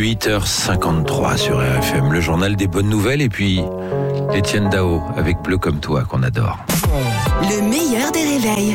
8h53 sur RFM, le journal des bonnes nouvelles, et puis Étienne Dao avec Bleu comme toi qu'on adore. Le meilleur des réveils.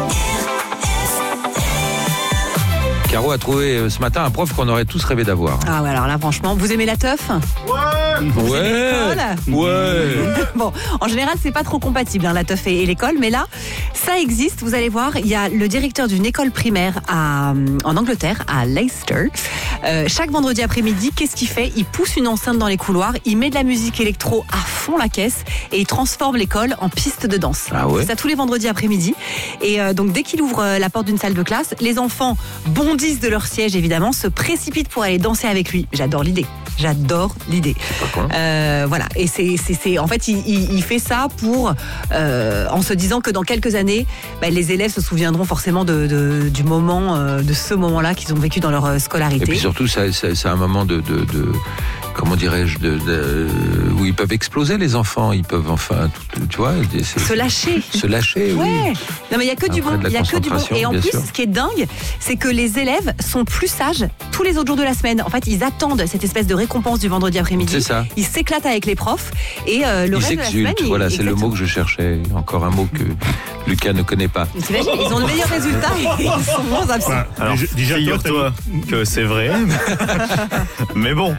Caro a trouvé ce matin un prof qu'on aurait tous rêvé d'avoir. Ah ouais, alors là franchement, vous aimez la teuf ? Ouais. Bon, en général, c'est pas trop compatible, la teuf et l'école, mais là, ça existe. Vous allez voir, il y a le directeur d'une école primaire en Angleterre, à Leicester. Chaque vendredi après-midi, qu'est-ce qu'il fait ? Il pousse une enceinte dans les couloirs, il met de la musique électro à fond la caisse et il transforme l'école en piste de danse. Ah ouais ? C'est ça tous les vendredis après-midi. Et donc, dès qu'il ouvre la porte d'une salle de classe, les enfants bondissent de leur siège, évidemment, se précipitent pour aller danser avec lui. J'adore l'idée. Voilà, et c'est en fait il fait ça pour en se disant que dans quelques années, les élèves se souviendront forcément du moment, de ce moment-là qu'ils ont vécu dans leur scolarité. Et puis surtout, c'est un moment de comment dirais-je, où ils peuvent exploser, les enfants. Ils peuvent tu vois, se lâcher. Oui. Ouais. Non mais il y a que du bon. Et en plus, ce qui est dingue, c'est que les élèves sont plus sages tous les autres jours de la semaine. En fait, ils attendent cette espèce de récompense du vendredi après-midi. C'est ça. Ils s'éclatent avec les profs et le reste de la semaine. Voilà, c'est le mot que je cherchais. Encore un mot que Lucas ne connaît pas. T'imagines, ils ont de meilleurs résultats et ils sont moins absents. Alors, figure-toi que c'est vrai, mais bon.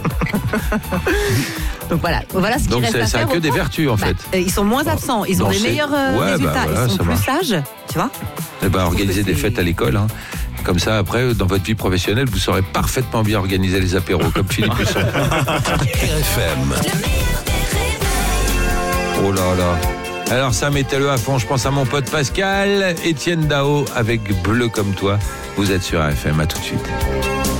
Donc voilà ce qui reste à faire. Donc c'est que des vertus en fait. Ils sont moins absents, ils ont des meilleurs résultats, ils sont plus sages, tu vois. Et organiser des fêtes à l'école, hein. Comme ça, après, dans votre vie professionnelle, vous saurez parfaitement bien organiser les apéros, comme Philippe Husson. RFM. Oh là là. Alors ça, mettez-le à fond. Je pense à mon pote Pascal, Étienne Dao avec Bleu comme toi. Vous êtes sur RFM, à tout de suite.